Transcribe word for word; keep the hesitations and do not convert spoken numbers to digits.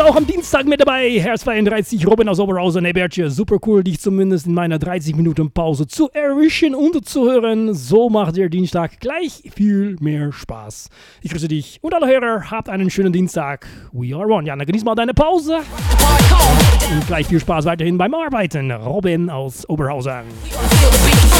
auch am Dienstag mit dabei. Herr zweiunddreißig, Robin aus Oberhausen. Hey Bertje, super cool, dich zumindest in meiner dreißig Minuten Pause zu erwischen und zu hören. So macht der Dienstag gleich viel mehr Spaß. Ich grüße dich und alle Hörer, habt einen schönen Dienstag. We are one. Ja, dann genieß mal deine Pause. Und gleich viel Spaß weiterhin beim Arbeiten. Robin aus Oberhausen.